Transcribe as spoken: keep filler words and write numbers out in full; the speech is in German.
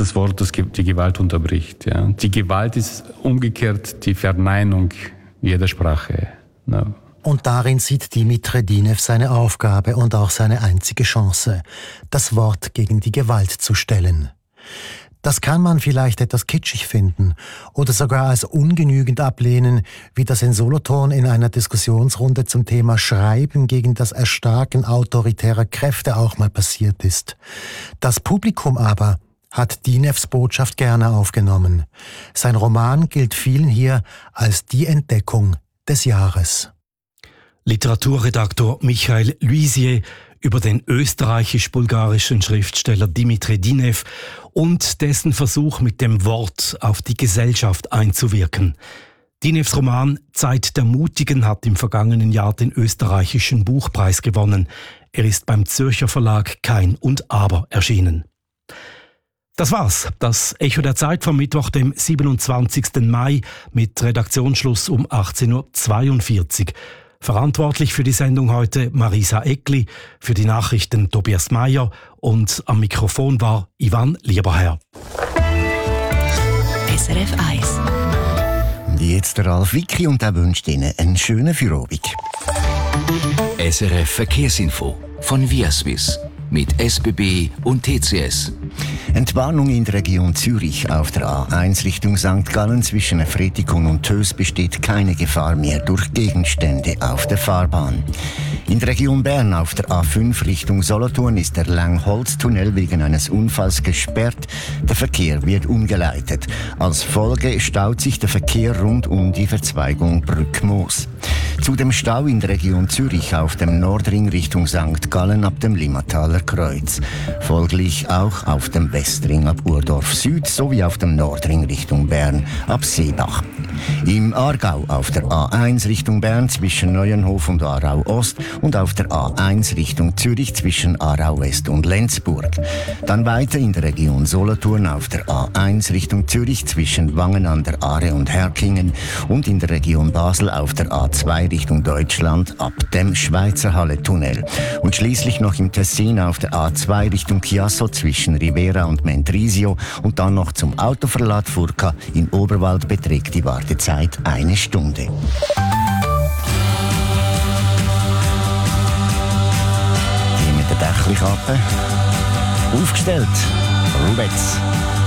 das Wort, das die Gewalt unterbricht. Ja. Die Gewalt ist umgekehrt die Verneinung jeder Sprache. Ja. Und darin sieht Dimitri Dinev seine Aufgabe und auch seine einzige Chance, das Wort gegen die Gewalt zu stellen. Das kann man vielleicht etwas kitschig finden oder sogar als ungenügend ablehnen, wie das in Solothurn in einer Diskussionsrunde zum Thema Schreiben gegen das Erstarken autoritärer Kräfte auch mal passiert ist. Das Publikum aber hat Dinevs Botschaft gerne aufgenommen. Sein Roman gilt vielen hier als die Entdeckung des Jahres. Literaturredaktor Michael Luisier über den österreichisch-bulgarischen Schriftsteller Dimitri Dinev und dessen Versuch, mit dem Wort auf die Gesellschaft einzuwirken. Dinevs Roman Zeit der Mutigen hat im vergangenen Jahr den österreichischen Buchpreis gewonnen. Er ist beim Zürcher Verlag Kein und Aber erschienen. Das war's, das Echo der Zeit vom Mittwoch, dem siebenundzwanzigsten Mai mit Redaktionsschluss um achtzehn Uhr zweiundvierzig. Verantwortlich für die Sendung heute Marisa Eckli, für die Nachrichten Tobias Meyer und am Mikrofon war Ivan Lieberherr. S R F eins. Und jetzt der Ralf Wicki und er wünscht Ihnen einen schönen Feierabend. S R F Verkehrsinfo von Viaswiss mit S B B und T C S. Entwarnung in der Region Zürich auf der A eins Richtung Sankt Gallen zwischen Fretikon und Tös besteht keine Gefahr mehr durch Gegenstände auf der Fahrbahn. In der Region Bern auf der A fünf Richtung Solothurn ist der Langholztunnel wegen eines Unfalls gesperrt. Der Verkehr wird umgeleitet. Als Folge staut sich der Verkehr rund um die Verzweigung Brückmoos. Zu dem Stau in der Region Zürich auf dem Nordring Richtung Sankt Gallen ab dem Limmataler Kreuz. Folglich auch auf dem Westring ab Urdorf Süd sowie auf dem Nordring Richtung Bern ab Seebach. Im Aargau auf der A eins Richtung Bern zwischen Neuenhof und Aarau Ost und auf der A eins Richtung Zürich zwischen Aarau West und Lenzburg. Dann weiter in der Region Solothurn auf der A eins Richtung Zürich zwischen Wangen an der Aare und Herkingen und in der Region Basel auf der A zwei Richtung Deutschland ab dem Schweizerhalle-Tunnel. Und schließlich noch im Tessin auf der A zwei Richtung Chiasso zwischen Rivera und Mendrisio und dann noch zum Autoverlad Furka in Oberwald beträgt die Wartezeit eine Stunde. Hier mit der Dächelkappe. Aufgestellt. Rubetz.